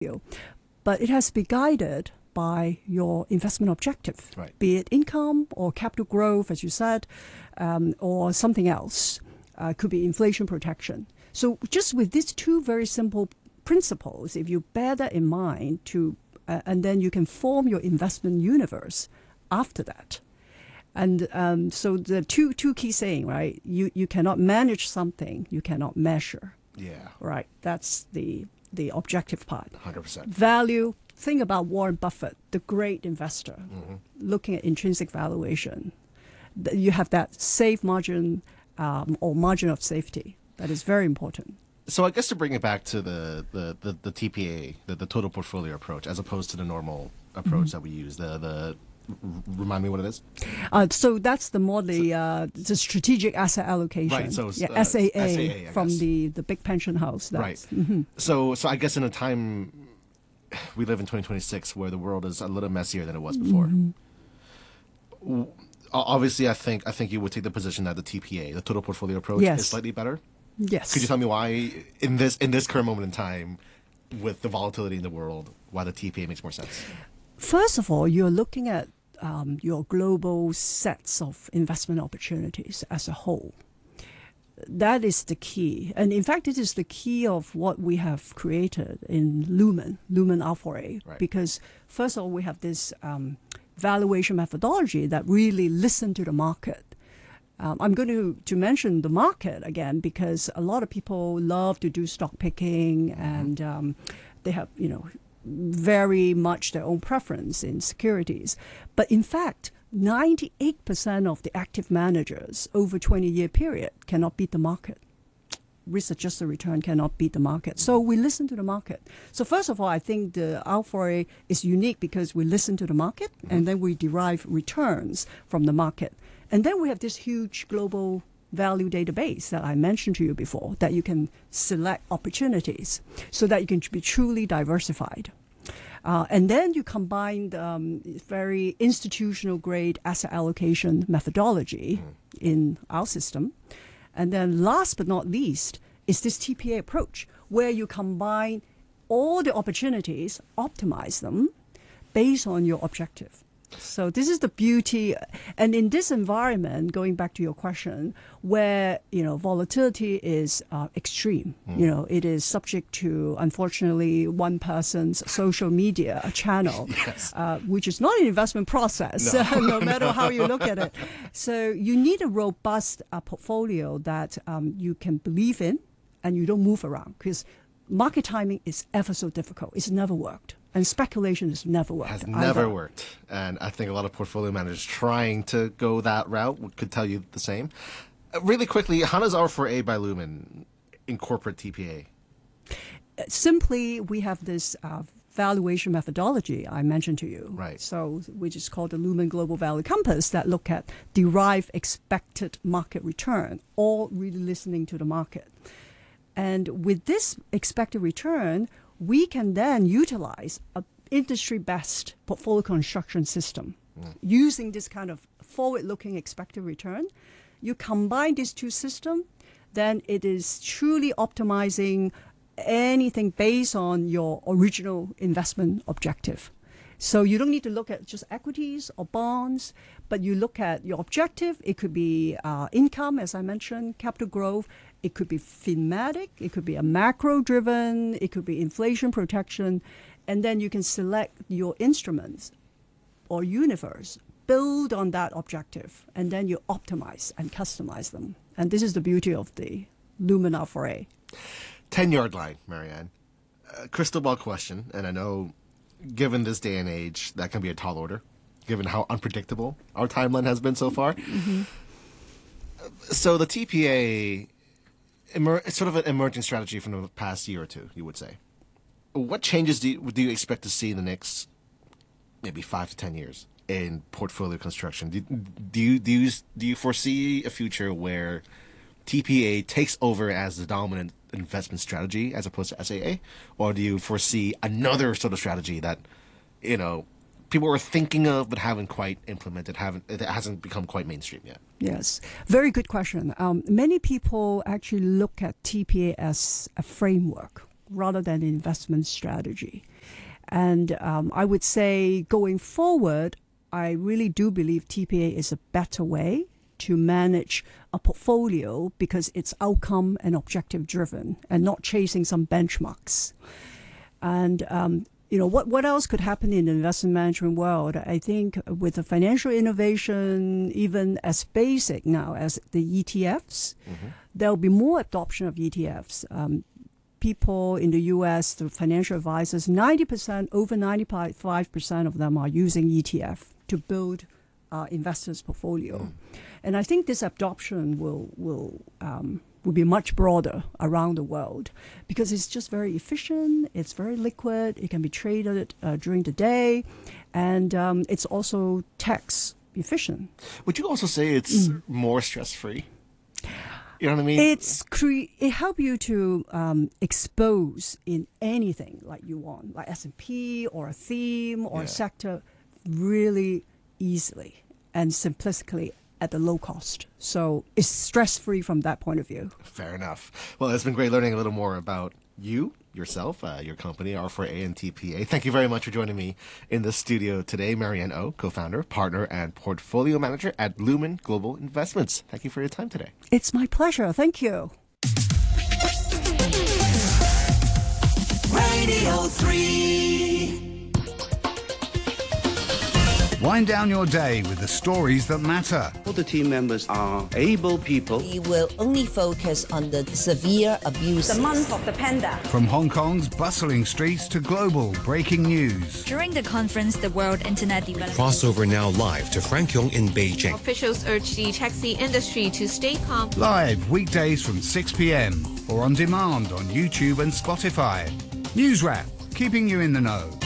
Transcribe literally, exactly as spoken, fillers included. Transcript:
But it has to be guided by your investment objective, right. be it income or capital growth, as you said, um, or something else. Uh, could be inflation protection. So just with these two very simple principles, if you bear that in mind, to uh, and then you can form your investment universe after that. And um, so the two two key saying, right? You you cannot manage something you cannot measure. Yeah. Right. That's the the objective part. one hundred percent. Value. Think about Warren Buffett, the great investor, mm-hmm. looking at intrinsic valuation. You have that safe margin um, or margin of safety. That is very important. So I guess to bring it back to the, the, the, the T P A, the, the total portfolio approach, as opposed to the normal approach mm-hmm. that we use, the the remind me what it is? Uh, so that's the more the, uh, the strategic asset allocation. Right, so yeah, uh, S A A, S A A from the, the big pension house. That's, right. Mm-hmm. So so I guess in a time we live in twenty twenty-six where the world is a little messier than it was before. Mm-hmm. Obviously, I think I think you would take the position that the T P A, the total portfolio approach, yes. is slightly better. Yes. Could you tell me why, in this in this current moment in time, with the volatility in the world, why the T P A makes more sense? First of all, you're looking at um, your global sets of investment opportunities as a whole. That is the key. And in fact, it is the key of what we have created in Lumen, Lumen R four A. Right. Because first of all, we have this um, valuation methodology that really listen to the market. Um, I'm going to, to mention the market again because a lot of people love to do stock picking and um, they have, you know, very much their own preference in securities. But in fact, ninety-eight percent of the active managers over a twenty-year period cannot beat the market. Risk-adjusted return cannot beat the market. So we listen to the market. So first of all, I think the R four A is unique because we listen to the market and then we derive returns from the market. And then we have this huge global value database that I mentioned to you before that you can select opportunities so that you can be truly diversified. Uh, and then you combine um, very institutional grade asset allocation methodology mm. in our system. And then last but not least is this T P A approach where you combine all the opportunities, optimize them based on your objective. So this is the beauty. And in this environment, going back to your question, where, you know, volatility is uh, extreme, mm. you know, it is subject to, unfortunately, one person's social media channel, yes. uh, which is not an investment process, no, no matter how you look at it. So you need a robust uh, portfolio that um, you can believe in and you don't move around because market timing is ever so difficult. It's never worked. And speculation has never worked. Has either. never worked. And I think a lot of portfolio managers trying to go that route could tell you the same. Uh, really quickly, how does R four A by Lumen incorporate T P A? Uh, simply, we have this uh, valuation methodology I mentioned to you. Right. So, which is called the Lumen Global Value Compass that look at derived expected market return, all really listening to the market. And with this expected return, we can then utilize an industry-best portfolio construction system mm. using this kind of forward-looking expected return. You combine these two systems, then it is truly optimizing anything based on your original investment objective. So you don't need to look at just equities or bonds, but you look at your objective. It could be uh, income, as I mentioned, capital growth. It could be thematic. It could be a macro-driven. It could be inflation protection. And then you can select your instruments or universe, build on that objective, and then you optimize and customize them. And this is the beauty of the Lumen R four A. ten-yard line, Marianne. Uh, crystal ball question, and I know given this day and age, that can be a tall order, given how unpredictable our timeline has been so far. Mm-hmm. So the T P A, emer- it's sort of an emerging strategy from the past year or two, you would say. What changes do you, do you expect to see in the next maybe five to ten years in portfolio construction? Do, do you do you do you foresee a future where T P A takes over as the dominant investment strategy as opposed to S A A, or do you foresee another sort of strategy that, you know, people were thinking of but haven't quite implemented, haven't it hasn't become quite mainstream yet? Yes, very good question. Um, many people actually look at T P A as a framework, rather than investment strategy. And um, I would say going forward, I really do believe T P A is a better way to manage a portfolio because it's outcome and objective driven and not chasing some benchmarks. And um, you know, what, what else could happen in the investment management world? I think with the financial innovation, even as basic now as the E T Fs, mm-hmm. there'll be more adoption of E T Fs. Um, people in the U S, the financial advisors, ninety percent, over ninety-five percent of them are using E T F to build uh, investors' portfolio. Mm. And I think this adoption will will um, will be much broader around the world because it's just very efficient, it's very liquid, it can be traded uh, during the day, and um, it's also tax efficient. Would you also say it's mm. more stress-free? You know what I mean? It's cre- it helps you to um, expose in anything like you want, like S and P or a theme or yeah. a sector really easily and simplistically at a low cost. So it's stress-free from that point of view. Fair enough. Well, it's been great learning a little more about you, yourself, uh, your company, R four A and T P A. Thank you very much for joining me in the studio today. Marianne Oh, co-founder, partner, and portfolio manager at Lumen Global Investments. Thank you for your time today. It's my pleasure. Thank you. Radio three. Wind down your day with the stories that matter. All the team members are able people. We will only focus on the severe abuse. The month of the panda. From Hong Kong's bustling streets to global breaking news. During the conference, the World Internet Development... Crossover now live to Frankyong in Beijing. Officials urge the taxi industry to stay calm. Live weekdays from six p.m. or on demand on YouTube and Spotify. News Wrap, keeping you in the know.